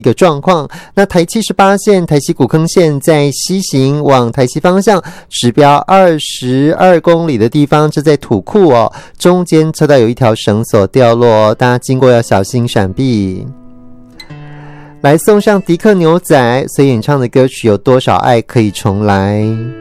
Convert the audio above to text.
一个状况。那台78线台西古坑线在西行往台西方向指标22公里的地方，这在土库哦，中间车道有一条绳索掉落，大家经过要小心闪避。来送上迪克牛仔所演唱的歌曲《有多少爱可以重来》。